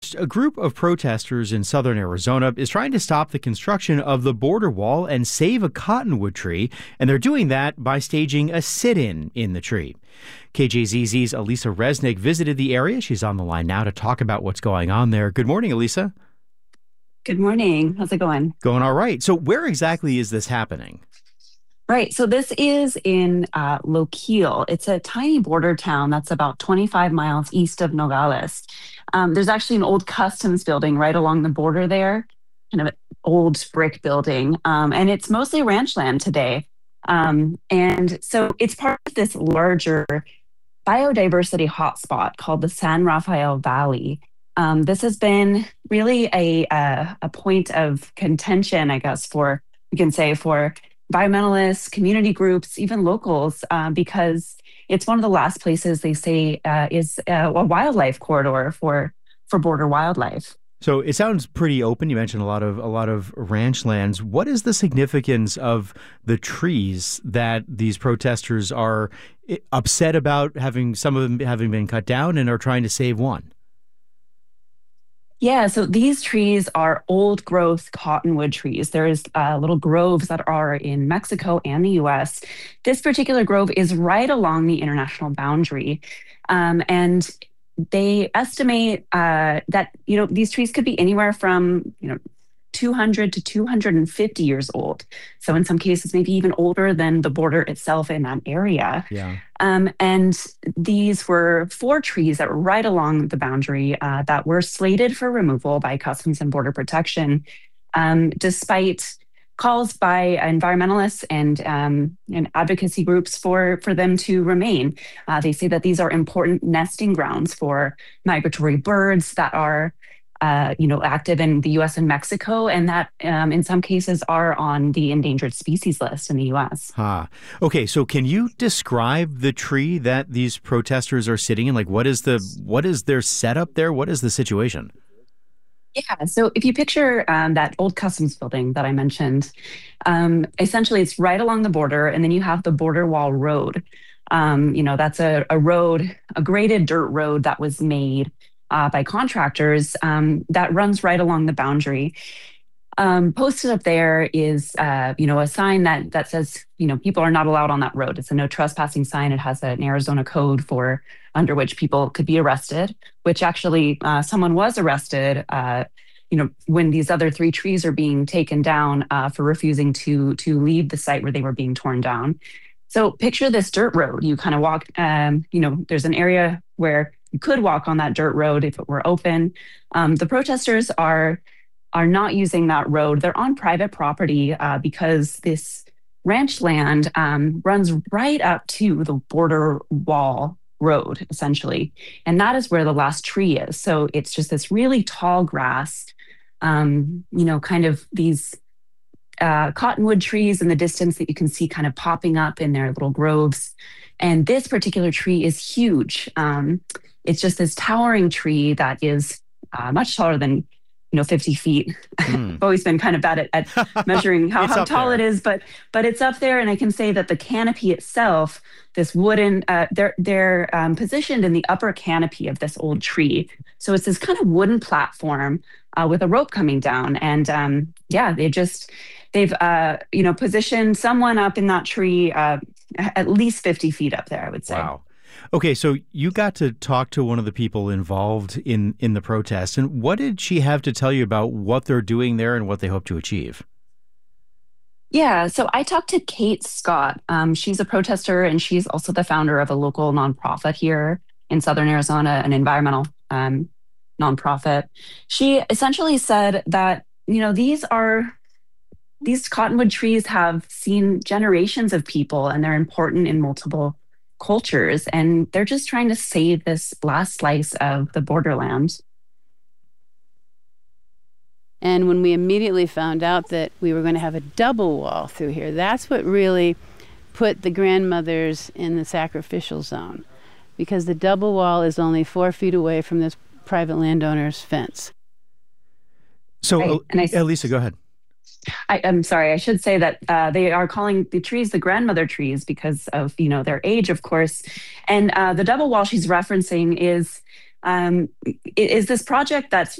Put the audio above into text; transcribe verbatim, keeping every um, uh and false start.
First, a group of protesters in southern Arizona is trying to stop the construction of the border wall and save a cottonwood tree, and they're doing that by staging a sit-in in the tree. K J Z Z's Elisa Resnick visited the area. She's on the line now to talk about what's going on there. Good morning, Elisa. Good morning. How's it going? Going all right. So where exactly is this happening? Right. So this is in uh, Loquil. It's a tiny border town that's about twenty-five miles east of Nogales. Um, there's actually an old customs building right along the border there, kind of an old brick building. Um, and it's mostly ranch land today. Um, and so it's part of this larger biodiversity hotspot called the San Rafael Valley. Um, this has been really a, a, a point of contention, I guess, for, we can say, for environmentalists, community groups, even locals, uh, because it's one of the last places they say uh, is uh, a wildlife corridor for for border wildlife. So it sounds pretty open. You mentioned a lot of a lot of ranch lands. What is the significance of the trees that these protesters are upset about, having some of them having been cut down, and are trying to save one? Yeah, so these trees are old growth cottonwood trees. There's uh, little groves that are in Mexico and the U S. This particular grove is right along the international boundary. Um, and they estimate uh, that, you know, these trees could be anywhere from, you know, two hundred to two hundred fifty years old. So in some cases, maybe even older than the border itself in that area. Yeah. Um, and these were four trees that were right along the boundary uh, that were slated for removal by Customs and Border Protection, um, despite calls by environmentalists and, um, and advocacy groups for, for them to remain. Uh, they say that these are important nesting grounds for migratory birds that are Uh, you know, active in the U S and Mexico, and that um, in some cases are on the endangered species list in the U S. Huh. Okay, so can you describe the tree that these protesters are sitting in? Like, what is the what is their setup there? What is the situation? Yeah, so if you picture um, that old customs building that I mentioned, um, essentially it's right along the border, and then you have the border wall road. Um, you know, that's a, a road, a graded dirt road that was made Uh, by contractors um, that runs right along the boundary. Um, posted up there is, uh, you know, a sign that that says, you know, people are not allowed on that road. It's a no trespassing sign. It has an Arizona code for under which people could be arrested, which actually uh, someone was arrested, uh, you know, when these other three trees are being taken down uh, for refusing to to leave the site where they were being torn down. So picture this dirt road. You kind of walk, um, you know, there's an area where you could walk on that dirt road if it were open. Um, the protesters are are not using that road. They're on private property uh, because this ranch land um, runs right up to the border wall road, essentially. And that is where the last tree is. So it's just this really tall grass, um, you know, kind of these uh, cottonwood trees in the distance that you can see kind of popping up in their little groves. And this particular tree is huge. Um, It's just this towering tree that is uh, much taller than, you know, fifty feet. Mm. I've always been kind of bad at, at measuring how, how tall there. it is, but but it's up there. And I can say that the canopy itself, this wooden, uh, they're they're um, positioned in the upper canopy of this old tree. So it's this kind of wooden platform uh, with a rope coming down. And um, yeah, they just they've uh, you know positioned someone up in that tree uh, at least fifty feet up there, I would say. Wow. Okay, so you got to talk to one of the people involved in, in the protest, and what did she have to tell you about what they're doing there and what they hope to achieve? Yeah, so I talked to Kate Scott. Um, she's a protester, and she's also the founder of a local nonprofit here in Southern Arizona, an environmental um, nonprofit. She essentially said that, you know, these are these cottonwood trees have seen generations of people, and they're important in multiple cultures, and they're just trying to save this last slice of the borderland. And when we immediately found out that we were going to have a double wall through here, that's what really put the grandmothers in the sacrificial zone, because the double wall is only four feet away from this private landowner's fence. So, Right. And I- Elisa, go ahead. I, I'm sorry, I should say that uh, they are calling the trees the grandmother trees because of, you know, their age, of course. And uh, the double wall she's referencing is um, is this project that's